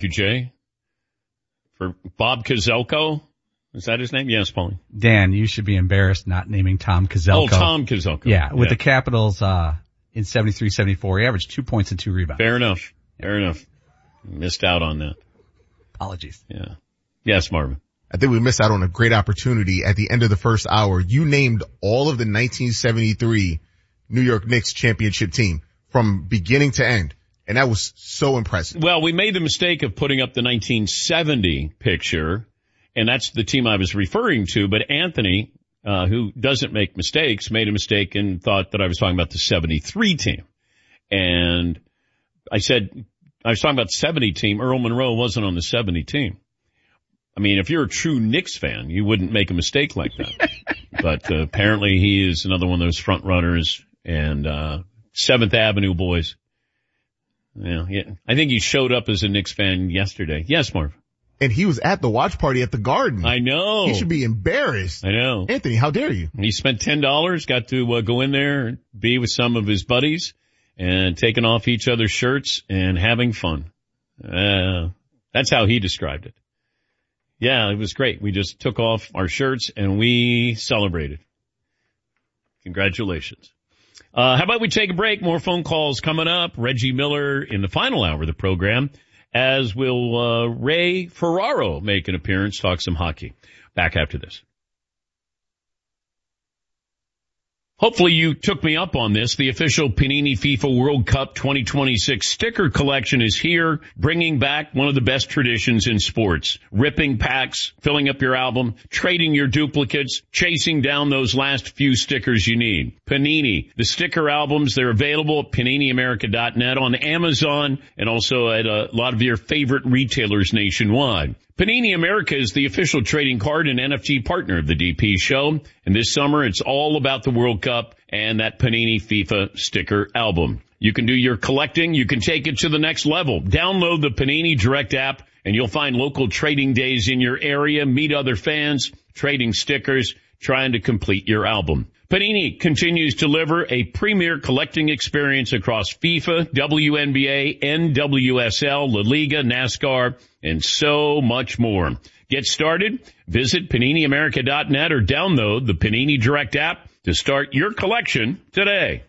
Jay. For Bob Kozelko. Is that his name? Yes, Paulie. Dan, you should be embarrassed not naming Tom Kozelko. Oh, Tom Kozelko. Yeah, with the Capitals in 73-74. He averaged 2 points and 2 rebounds. Fair enough. Fair enough. Missed out on that. Apologies. Yeah. Yes, Marvin. I think we missed out on a great opportunity at the end of the first hour. You named all of the 1973 New York Knicks championship team from beginning to end. And that was so impressive. Well, we made the mistake of putting up the 1970 picture, and that's the team I was referring to. But Anthony, who doesn't make mistakes, made a mistake and thought that I was talking about the 73 team. And I said, I was talking about the 70 team. Earl Monroe wasn't on the 70 team. I mean, if you're a true Knicks fan, you wouldn't make a mistake like that. But apparently he is another one of those front runners and 7th Avenue boys. Yeah. I think he showed up as a Knicks fan yesterday. Yes, Marv. And he was at the watch party at the Garden. I know. He should be embarrassed. I know. Anthony, how dare you? He spent $10, got to go in there and be with some of his buddies and taking off each other's shirts and having fun. That's how he described it. Yeah, it was great. We just took off our shirts and we celebrated. Congratulations. How about we take a break? More phone calls coming up. Reggie Miller in the final hour of the program, as will Ray Ferraro make an appearance, talk some hockey. Back after this. Hopefully you took me up on this. The official Panini FIFA World Cup 2026 sticker collection is here, bringing back one of the best traditions in sports. Ripping packs, filling up your album, trading your duplicates, chasing down those last few stickers you need. Panini, the sticker albums, they're available at PaniniAmerica.net, on Amazon, and also at a lot of your favorite retailers nationwide. Panini America is the official trading card and NFT partner of the DP show. And this summer, it's all about the World Cup and that Panini FIFA sticker album. You can do your collecting. You can take it to the next level. Download the Panini Direct app and you'll find local trading days in your area. Meet other fans, trading stickers, trying to complete your album. Panini continues to deliver a premier collecting experience across FIFA, WNBA, NWSL, La Liga, NASCAR, and so much more. Get started. Visit PaniniAmerica.net or download the Panini Direct app to start your collection today.